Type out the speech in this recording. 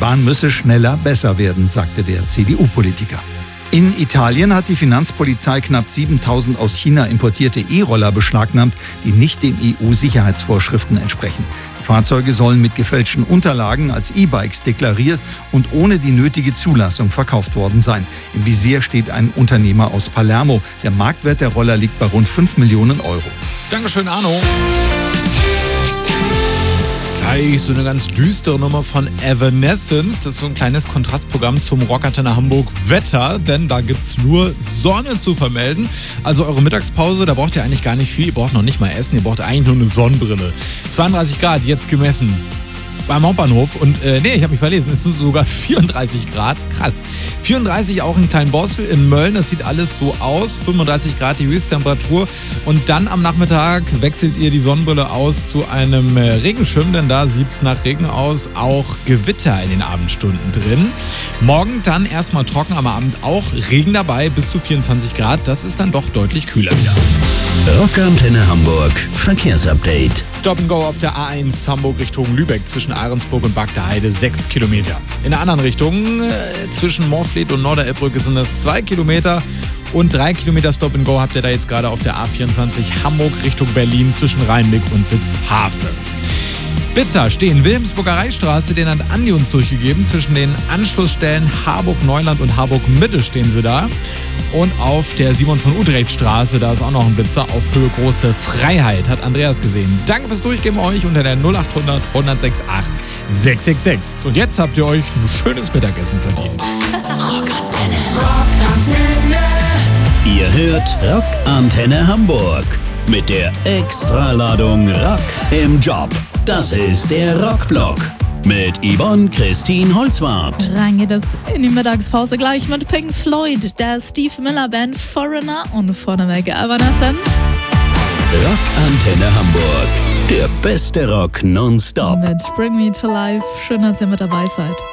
Bahn müsse schneller besser werden, sagte der CDU-Politiker. In Italien hat die Finanzpolizei knapp 7.000 aus China importierte E-Roller beschlagnahmt, die nicht den EU-Sicherheitsvorschriften entsprechen. Die Fahrzeuge sollen mit gefälschten Unterlagen als E-Bikes deklariert und ohne die nötige Zulassung verkauft worden sein. Im Visier steht ein Unternehmer aus Palermo. Der Marktwert der Roller liegt bei rund 5 Millionen Euro. Dankeschön, Arno. Gleich so eine ganz düstere Nummer von Evanescence. Das ist so ein kleines Kontrastprogramm zum Rockantenne Hamburg Wetter, denn da gibt's nur Sonne zu vermelden. Also eure Mittagspause, da braucht ihr eigentlich gar nicht viel. Ihr braucht noch nicht mal Essen, ihr braucht eigentlich nur eine Sonnenbrille. 32 Grad jetzt gemessen beim Hauptbahnhof und ich habe mich verlesen, es sind sogar 34 Grad, krass. 34 auch in Kleinborstel, in Mölln, das sieht alles so aus, 35 Grad die Höchsttemperatur und dann am Nachmittag wechselt ihr die Sonnenbrille aus zu einem Regenschirm, denn da sieht's nach Regen aus, auch Gewitter in den Abendstunden drin. Morgen dann erstmal trocken, am Abend auch Regen dabei, bis zu 24 Grad, das ist dann doch deutlich kühler wieder. Rockantenne Hamburg Verkehrsupdate. Stop and Go auf der A1 Hamburg Richtung Lübeck zwischen Ahrensburg und Bagdaheide 6 Kilometer. In der anderen Richtung zwischen Morfleet und Norderelbbrücke sind das 2 Kilometer und 3 Kilometer Stop and Go habt ihr da jetzt gerade auf der A24 Hamburg Richtung Berlin zwischen Rheinbeck und Witzhafen. Blitzer stehen Wilhelmsburger Reichsstraße, den hat Andi uns durchgegeben. Zwischen den Anschlussstellen Harburg-Neuland und Harburg-Mitte stehen sie da. Und auf der Simon von Utrecht Straße, da ist auch noch ein Blitzer auf Höhe Große Freiheit, hat Andreas gesehen. Danke fürs Durchgeben euch unter der 0800 168 666. Und jetzt habt ihr euch ein schönes Mittagessen verdient. Rockantenne. Ihr hört Rockantenne Hamburg mit der Extraladung Rock im Job. Das ist der Rockblock mit Yvonne Christine Holzwarth. Rein geht es in die Mittagspause gleich mit Pink Floyd, der Steve Miller Band Foreigner und vorneweg Evanescence. Rockantenne Hamburg, der beste Rock nonstop. Mit Bring Me to Life. Schön, dass ihr mit dabei seid.